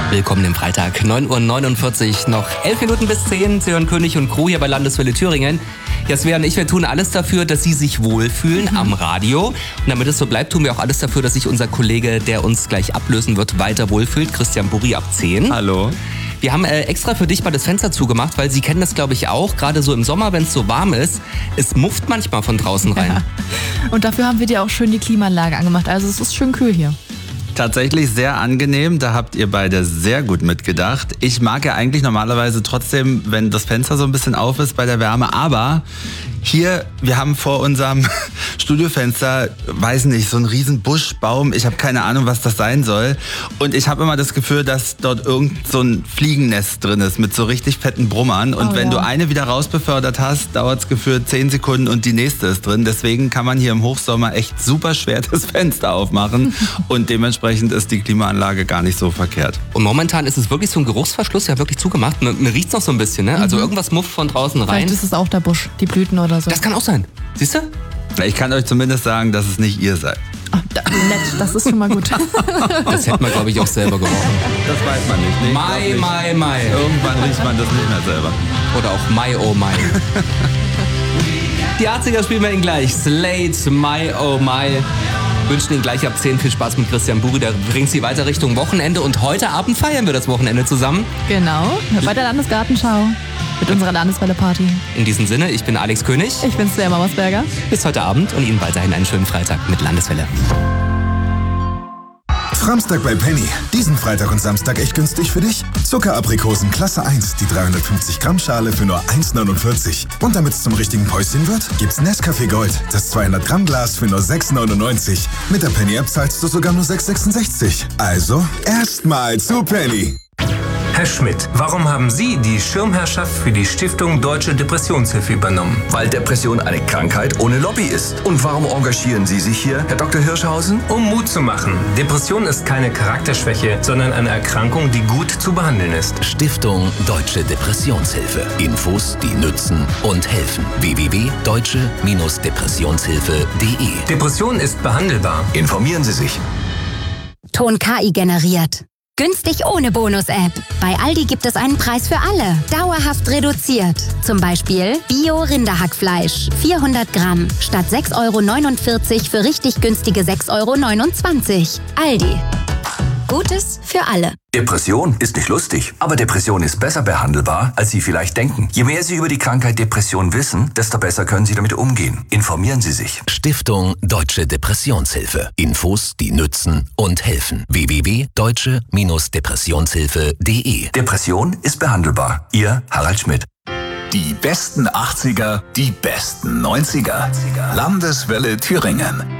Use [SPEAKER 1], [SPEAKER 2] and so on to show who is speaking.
[SPEAKER 1] Willkommen im Freitag, 9:49 Uhr, noch 11 Minuten bis 10. Sie hören König und Crew hier bei Landeswelle Thüringen. Ja, Svea und ich, wir tun alles dafür, dass Sie sich wohlfühlen am Radio. Und damit es so bleibt, tun wir auch alles dafür, dass sich unser Kollege, der uns gleich ablösen wird, weiter wohlfühlt. Christian Burri ab 10.
[SPEAKER 2] Hallo.
[SPEAKER 1] Wir haben extra für dich mal das Fenster zugemacht, weil Sie kennen das, glaube ich, auch. Gerade so im Sommer, wenn es so warm ist, es mufft manchmal von draußen rein.
[SPEAKER 3] Ja. Und dafür haben wir dir auch schön die Klimaanlage angemacht. Also es ist schön kühl hier.
[SPEAKER 2] Tatsächlich sehr angenehm, da habt ihr beide sehr gut mitgedacht. Ich mag ja eigentlich normalerweise trotzdem, wenn das Fenster so ein bisschen auf ist bei der Wärme, aber hier, wir haben vor unserem Studiofenster, weiß nicht, so einen riesen Buschbaum. Ich habe keine Ahnung, was das sein soll. Und ich habe immer das Gefühl, dass dort irgend so ein Fliegennest drin ist mit so richtig fetten Brummern. Und wenn du eine wieder rausbefördert hast, dauert es gefühlt 10 Sekunden und die nächste ist drin. Deswegen kann man hier im Hochsommer echt super schwer das Fenster aufmachen. Und dementsprechend ist die Klimaanlage gar nicht so verkehrt.
[SPEAKER 1] Und momentan ist es wirklich so ein Geruchsverschluss ja wirklich zugemacht. Man riecht es noch so ein bisschen, ne? Also irgendwas mufft von draußen rein.
[SPEAKER 3] Vielleicht ist es auch der Busch, die Blüten oder so.
[SPEAKER 1] Das kann auch sein. Siehst du?
[SPEAKER 2] Ich kann euch zumindest sagen, dass es nicht ihr seid.
[SPEAKER 3] Oh, nett, das ist schon mal gut.
[SPEAKER 1] Das hätte man, glaube ich, auch selber gerochen.
[SPEAKER 2] Das weiß man nicht. Nee,
[SPEAKER 1] Mai.
[SPEAKER 2] Irgendwann riecht man das nicht mehr selber.
[SPEAKER 1] Oder auch Mai, oh Mai. Die 80er spielen wir Ihnen gleich. Slate, Mai, oh Mai. Wünschen Ihnen gleich ab 10 viel Spaß mit Christian Burri. Der bringt Sie weiter Richtung Wochenende. Und heute Abend feiern wir das Wochenende zusammen.
[SPEAKER 3] Genau, bei der Landesgartenschau. Mit unserer Landeswelle-Party.
[SPEAKER 1] In diesem Sinne, ich bin Alex König.
[SPEAKER 3] Ich bin Svea Mammersberger.
[SPEAKER 1] Bis heute Abend und Ihnen weiterhin einen schönen Freitag mit Landeswelle.
[SPEAKER 4] Framstag bei Penny. Diesen Freitag und Samstag echt günstig für dich. Zuckeraprikosen Klasse 1, die 350 Gramm Schale für nur 1,49. Und damit es zum richtigen Päuschen wird, gibt's Nescafé Gold, das 200 Gramm Glas für nur 6,99. Mit der Penny-App zahlst du sogar nur 6,66. Also erstmal zu Penny.
[SPEAKER 5] Herr Schmidt, warum haben Sie die Schirmherrschaft für die Stiftung Deutsche Depressionshilfe übernommen?
[SPEAKER 6] Weil Depression eine Krankheit ohne Lobby ist. Und warum engagieren Sie sich hier, Herr Dr. Hirschhausen?
[SPEAKER 5] Um Mut zu machen. Depression ist keine Charakterschwäche, sondern eine Erkrankung, die gut zu behandeln ist.
[SPEAKER 7] Stiftung Deutsche Depressionshilfe. Infos, die nützen und helfen. www.deutsche-depressionshilfe.de.
[SPEAKER 5] Depression ist behandelbar.
[SPEAKER 6] Informieren Sie sich.
[SPEAKER 8] Ton KI generiert. Günstig ohne Bonus-App. Bei Aldi gibt es einen Preis für alle. Dauerhaft reduziert. Zum Beispiel Bio-Rinderhackfleisch. 400 Gramm. Statt 6,49 € für richtig günstige 6,29 €. Aldi. Gutes für alle.
[SPEAKER 6] Depression ist nicht lustig, aber Depression ist besser behandelbar, als Sie vielleicht denken. Je mehr Sie über die Krankheit Depression wissen, desto besser können Sie damit umgehen. Informieren Sie sich.
[SPEAKER 7] Stiftung Deutsche Depressionshilfe. Infos, die nützen und helfen. www.deutsche-depressionshilfe.de.
[SPEAKER 6] Depression ist behandelbar. Ihr Harald Schmidt.
[SPEAKER 9] Die besten 80er, die besten 90er. Landeswelle Thüringen.